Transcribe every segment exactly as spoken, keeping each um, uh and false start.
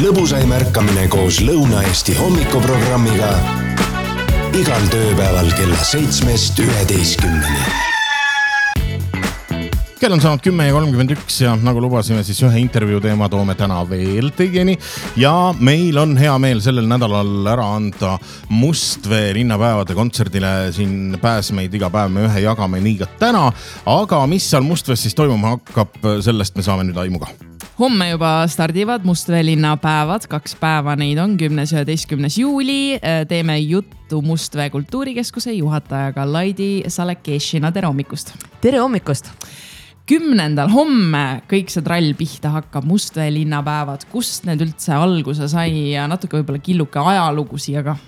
lõbusaim ärkamine koos Lõuna-Eesti hommikuprogrammiga igal tööpäeval kella seitsmest üheteistkümneni. Kell on saanud kümme ja kolmkümmend üks ja nagu lubasime, siis ühe intervjuu teema toome täna veel teieni ja meil on hea meel sellel nädalal ära anda Mustvee linnapäevade kontserdile siin pääsmeid iga päev me ühe jagame nii ka täna, aga mis seal Mustvees siis toimuma hakkab, sellest me saame nüüd aimuga. Homme juba stardivad Mustvee linnapäevad, kaks päeva neid on, kümnes ja üheteistkümnes juuli. Teeme juttu Mustvee kultuurikeskuse juhatajaga Laidi Salekeshina. Tere hommikust! Tere hommikust! Kümnendal homme kõik see trall pihta hakkab, Mustvee linnapäevad. Kust need üldse alguse sai ja natuke võib-olla killuke ajalugu siia ka?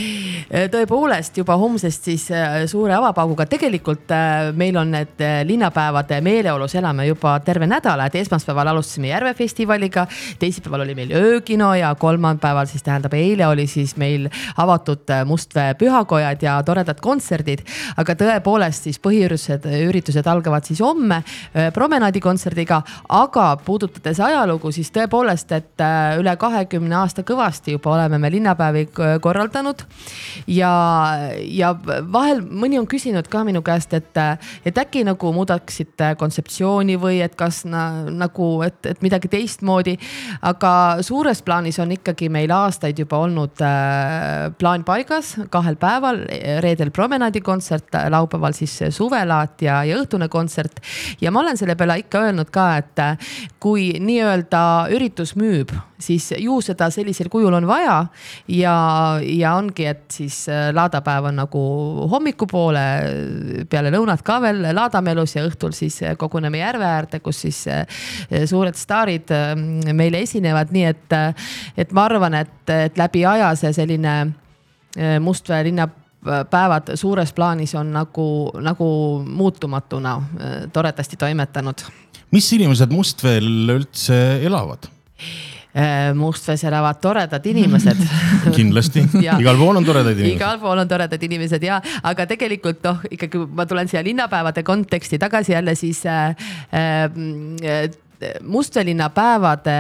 Tõepoolest juba homsest siis suure avapauguga. Tegelikult meil on need linnapäevade meeleolus elame juba terve nädala, et esmaspäeval alustasime Järve festivaliga, teisipäeval oli meil öökino ja kolmanpäeval siis tähendab eile oli siis meil avatud Mustvee pühakojad ja toredad kontserdid, aga tõepoolest siis põhiüritused üritused algavad siis homme promenaadi kontserdiga, aga puudutades ajalugu siis tõepoolest, et üle kahekümne aasta kõvasti juba oleme me linnapäevi korraldanud. Ja, ja vahel mõni on küsinud ka minu käest, et, et äkki nagu muudaksid kontseptsiooni või et kas na, nagu, et, et midagi teistmoodi, aga suures plaanis on ikkagi meil aastaid juba olnud äh, plaan paigas kahel päeval, reedel promenaadi kontsert, laupäeval siis suvelaat ja, ja õhtune kontsert ja ma olen selle peale ikka öelnud ka, et kui nii-öelda üritus müüb, siis ju seda sellisel kujul on vaja ja, ja ongi, et siis laadapäev on nagu hommikupoole peale lõunat ka veel laadamelus ja õhtul siis koguneme Järve äärde, kus siis suured staarid meile esinevad, nii et, et ma arvan, et, et läbi aja see selline Mustvee linnapäevad suures plaanis on nagu, nagu muutumatuna toredasti toimetanud. Mis inimesed Mustveel üldse elavad? Mustvees elavad toredad inimesed. Kindlasti. Igal pool on toredad inimesed. Igal pool on toredad inimesed, ja. Aga tegelikult noh, ikkagi ma tulen siia linnapäevade konteksti tagasi jälle siis äh, äh, Mustvee linnapäevade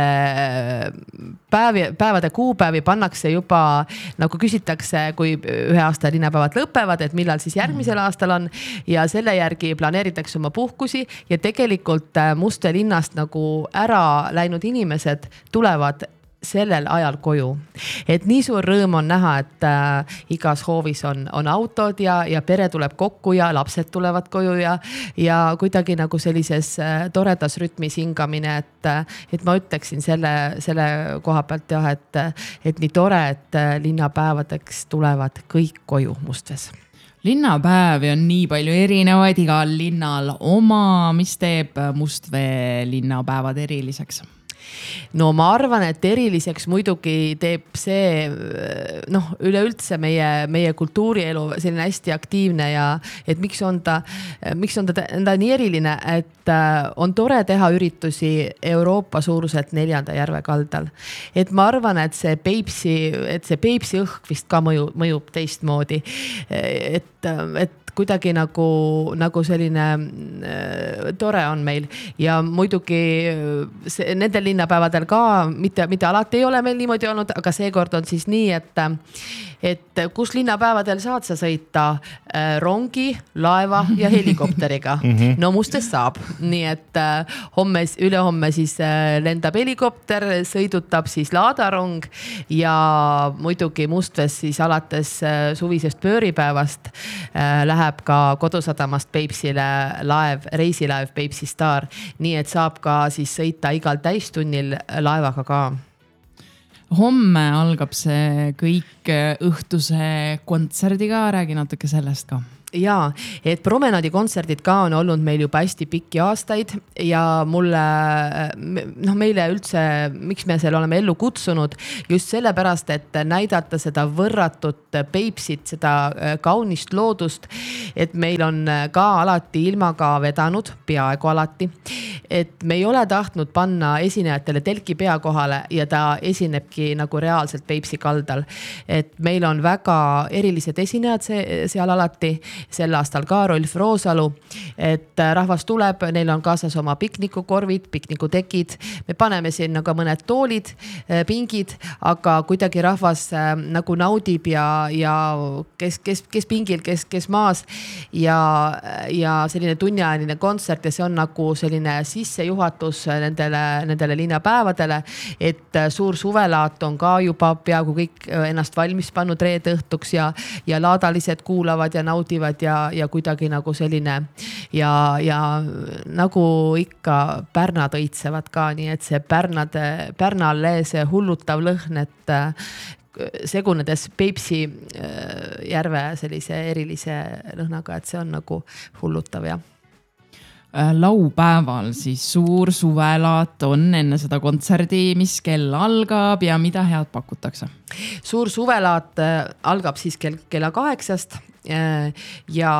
päevi, päevade kuupäevi pannakse juba, nagu küsitakse, kui ühe aasta linnapäevad lõpevad, et millal siis järgmisel aastal on ja selle järgi planeeritakse oma puhkusi ja tegelikult Mustvee linnast nagu ära läinud inimesed tulevad sellel ajal koju. Et nii suur rõõm on näha, et äh, igas hoovis on, on autod ja, ja pere tuleb kokku ja lapsed tulevad koju ja, ja kuidagi nagu sellises äh, toredas rütmis hingamine, et, et ma ütleksin selle, selle koha pealt jah, et, et nii tore, et linnapäevadeks tulevad kõik koju Mustvees. Linnapäevi on nii palju erinevaid, igal linnal oma, mis teeb Mustvee linnapäevad eriliseks? No ma arvan, et eriliseks muidugi teeb see, noh, üleüldse meie, meie kultuurielu selline hästi aktiivne ja et miks on ta, miks on ta, ta nii eriline, et on tore teha üritusi Euroopa suuruselt neljanda järve kaldal. Et ma arvan, et see Peipsi, et see Peipsi õhk vist ka mõju, mõjub teistmoodi, et, et kuidagi nagu, nagu selline äh, tore on meil ja muidugi see, nendel linnapäevadel ka mitte, mitte alati ei ole meil niimoodi olnud, aga seekord on siis nii, et, et kus linnapäevadel saad sa sõita äh, rongi, laeva ja helikopteriga. No Mustvees saab, nii et äh, homme, ülehomme siis äh, lendab helikopter, sõidutab siis laadarong ja muidugi Mustvees siis alates äh, suvisest pööripäevast äh, läheb ka Kodusadamast Peipsile laev, reisilaev Peipsi Star, nii et saab ka siis sõita igal täistunnil laevaga ka. Homme algab see kõik õhtuse kontserdiga, räägi natuke sellest ka. Jaa, et promenaadi kontserdid ka on olnud meil juba hästi pikki aastaid ja mulle, noh meile üldse, miks me selle oleme ellu kutsunud, just sellepärast, et näidata seda võrratut Peipsit, seda kaunist loodust, et meil on ka alati ilmaga vedanud, peaaegu alati, et me ei ole tahtnud panna esinejatele telki pea kohale ja ta esinebki nagu reaalselt Peipsi kaldal, et meil on väga erilised esinejad see, seal alati sel aastal ka Rolf Roosalu, et rahvas tuleb, neil on kaasas oma piknikukorvid, piknikutekid, me paneme sinna ka mõned toolid, pingid, aga kuidagi rahvas nagu naudib ja, ja kes, kes, kes pingil, kes, kes maas ja, ja selline tunniajaline kontsert ja see on nagu selline sissejuhatus nendele, nendele linnapäevadele, et suur suvelaat on ka juba peaaegu kõik ennast valmis pannud reede õhtuks ja, ja laadalised kuulavad ja naudivad ja, ja kuidagi nagu selline ja, ja nagu ikka pärnad õitsevad ka, nii et see pärnade, pärnalle see hullutav lõhn, et segunedes Peipsi järve sellise erilise lõhnaga, et see on nagu hullutav ja laupäeval siis suur suvelaat on enne seda kontserdi, mis kell algab ja mida head pakutakse? Suur suvelaat algab siis kell, kella kaheksast ja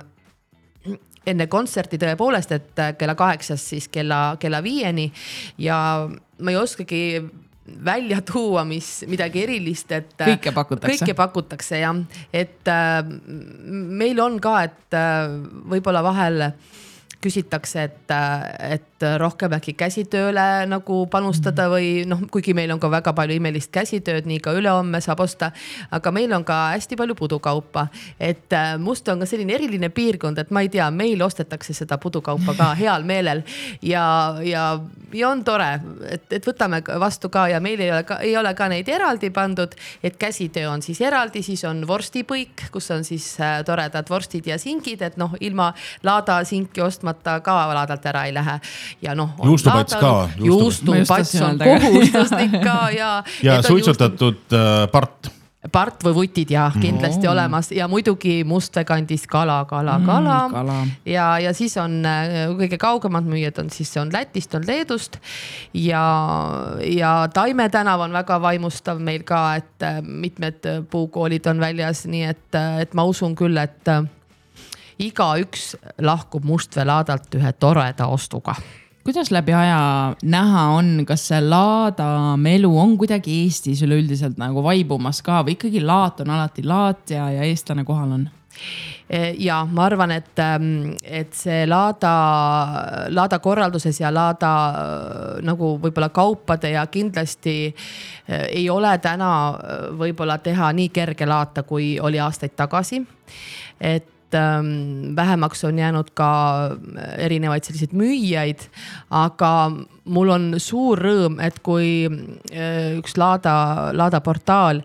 enne kontserti tõepoolest, et kella kaheksast siis kella, kella viieni ja ma ei oskagi välja tuua, mis midagi erilist, et kõike pakutakse, kõike pakutakse ja et meil on ka, et võib-olla vahel küsitakse, et, et rohkem äkki käsitööle nagu panustada või noh, kuigi meil on ka väga palju imelist käsitööd, nii ka ülehomme saab osta, aga meil on ka hästi palju pudukaupa, et Must on ka selline eriline piirkond, et ma ei tea, meil ostetakse seda pudukaupa ka heal meelel ja, ja, ja on tore, et, et võtame vastu ka ja meil ei ole ka, ei ole ka neid eraldi pandud, et käsitöö on siis eraldi, siis on vorstipõik, kus on siis toredad vorstid ja singid, et noh, ilma laada sinki ostma ka laadalt ära ei lähe ja noh juustupats ka juustupats on kohustuslik ka ja, ja suitsutatud juustu... part part või vutid ja kindlasti no. olemas ja muidugi Mustvee kandis kala, kala, kala, mm, kala. Ja, ja siis on kõige kaugemad müüjad on siis on Lätist, on Leedust ja, ja Taime tänav on väga vaimustav meil ka, et mitmed puukoolid on väljas, nii et, et ma usun küll, et iga üks lahkub Mustvee laadalt ühe toreda ostuga. Kuidas läbi aja näha on, kas see laada melu on kuidagi Eestis üleüldiselt nagu vaibumas ka või ikkagi laat on alati laat ja, ja eestlane kohal on? Ja ma arvan, et, et see laada, laada korralduses ja laada nagu võib-olla kaupade ja kindlasti ei ole täna võib-olla teha nii kerge laata, kui oli aastaid tagasi. Et vähemaks on jäänud ka erinevaid selliseid müüjaid, aga mul on suur rõõm, et kui üks laada, laada portaal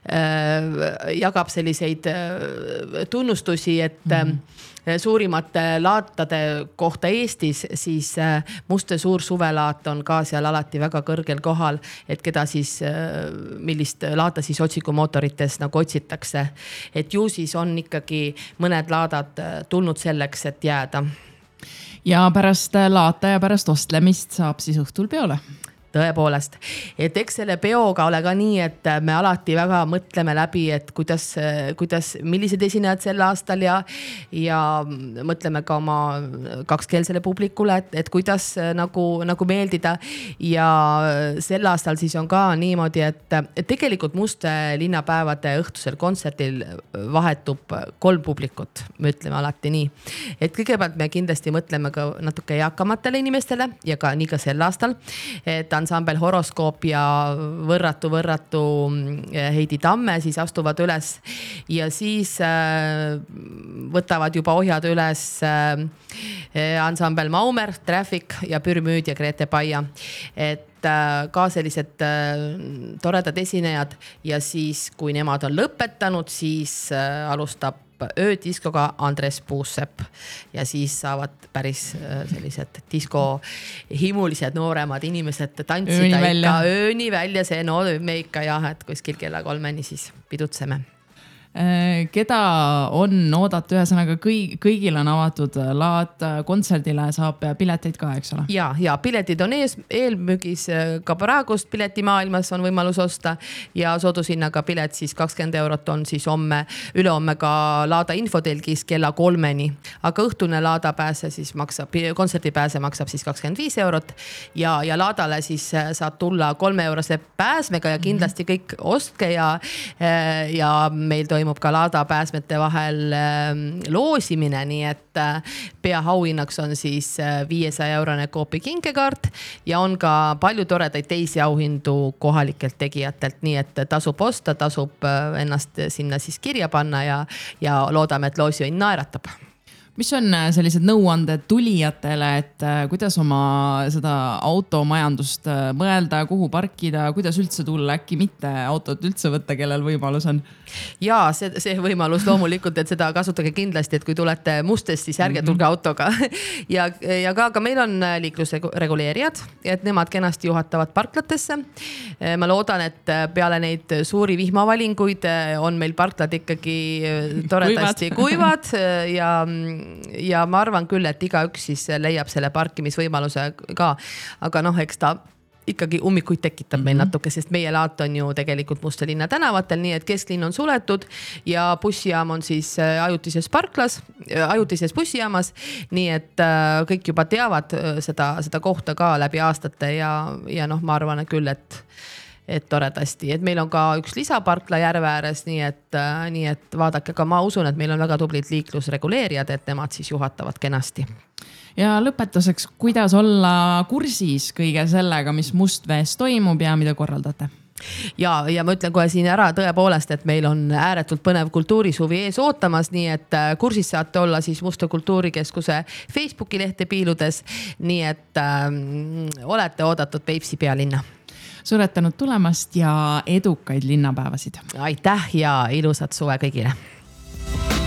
jagab selliseid tunnustusi, et mm-hmm. suurimate laatade kohta Eestis, siis Mustvee suur suvelaat on ka seal alati väga kõrgel kohal, et keda siis, millist laata siis otsikumootorites nagu otsitakse. Et ju siis on ikkagi mõned laadad tulnud selleks, et jääda. Ja pärast laata ja pärast ostlemist saab siis õhtul peole. Tõepoolest, et eks selle peoga ole ka nii, et me alati väga mõtleme läbi, et kuidas, kuidas, millised esinejad sel aastal ja, ja mõtleme ka oma kakskeelsele publikule, et, et kuidas nagu, nagu meeldida. Ja sel aastal siis on ka niimoodi, et, et tegelikult Mustvee linnapäevade õhtusel kontserdil vahetub kolm publikut, me ütleme alati nii. Et kõigepealt me kindlasti mõtleme ka natuke eakamatele inimestele ja ka nii ka sel aastal, et ansambel Horoskoop ja võrratu, võrratu Heidi Tamme siis astuvad üles ja siis võtavad juba ohjad üles ansambel Maumer, Traffic ja Pürmüüd ja Grete Paia. Et ka sellised toredad esinejad ja siis, kui nemad on lõpetanud, siis alustab öödiskoga Andres Puusepp ja siis saavad päris sellised disko himulised nooremad inimesed tantsida ööni ikka välja. ööni välja, see no me ikka jah, et kuskil kella kolmeni siis pidutseme. Keda on oodata ühesõnaga kõig, kõigil on avatud laat, kontserdile saab pileteid ka, eks ole? Ja, ja piletid on ees, eelmüügis ka praegust piletimaailmas on võimalus osta ja soodushinnaga pilet siis kakskümmend eurot on siis homme, ülehomme ka laada infotelgis kella kolmeni, aga õhtune laada pääse siis maksab, kontserdi pääse maksab siis kakskümmend viis eurot ja, ja laadale siis saab tulla kolme eurose pääsmega ja kindlasti kõik ostke ja, ja meil toimub toimub ka laada pääsmete vahel loosimine, nii et peaauhinnaks on siis viiesaja eurone Coopi kinkekaart ja on ka palju toredaid teisi auhindu kohalikelt tegijatelt, nii et tasub osta, tasub ennast sinna siis kirja panna ja, ja loodame, et loosiõnn naeratab. Mis on sellised nõuanded tulijatele, et kuidas oma seda automajandust mõelda, kuhu parkida, kuidas üldse tulla, äkki mitte autot üldse võtta, kellel võimalus on? Jaa, see, see võimalus loomulikult, et seda kasutage kindlasti, et kui tulete Mustest, siis ärge tulge autoga. ja, ja ka, ka meil on liiklusreguleerijad, et nemad kenasti juhatavad parklatesse. Ma loodan, et peale neid suuri vihmavalinguid on meil parklad ikkagi toredasti kuivad ja ja ma arvan küll, et igaüks siis leiab selle parkimisvõimaluse ka, aga noh, eks ta ikkagi ummikuid tekitab mm-hmm. meil natuke, sest meie laat on ju tegelikult Muste linna tänavatel, nii et kesklinn on suletud ja bussijaam on siis ajutises parklas, ajutises bussijaamas, nii et kõik juba teavad seda, seda kohta ka läbi aastate ja, ja noh, ma arvan küll, et et toredasti, et meil on ka üks lisaparkla järve ääres, nii et, nii et vaadake, aga ma usun, et meil on väga tublid liiklusreguleerijad, et nemad siis juhatavad kenasti. Ja lõpetuseks, kuidas olla kursis kõige sellega, mis Mustvees toimub ja mida korraldate? Ja, ja ma ütlen kohe siin ära tõepoolest, et meil on ääretult põnev kultuurisuvi ees ootamas, nii et kursis saate olla siis Muste kultuurikeskuse Facebooki lehte piiludes, nii et ähm, olete oodatud Peipsi pealinna. Suretanud tulemast ja edukaid linnapäevasid. Aitäh ja ilusat suve kõigile!